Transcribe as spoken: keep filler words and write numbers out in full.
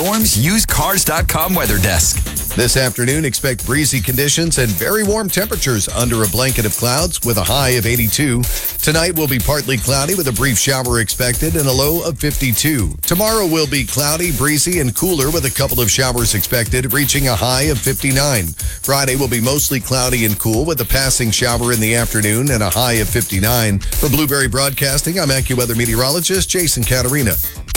Storms, use Cars dot com Weather Desk. This afternoon, expect breezy conditions and very warm temperatures under a blanket of clouds with a high of eighty-two. Tonight will be partly cloudy with a brief shower expected and a low of fifty-two. Tomorrow will be cloudy, breezy, and cooler with a couple of showers expected, reaching a high of fifty-nine. Friday will be mostly cloudy and cool with a passing shower in the afternoon and a high of fifty-nine. For Blueberry Broadcasting, I'm AccuWeather meteorologist Jason Caterina.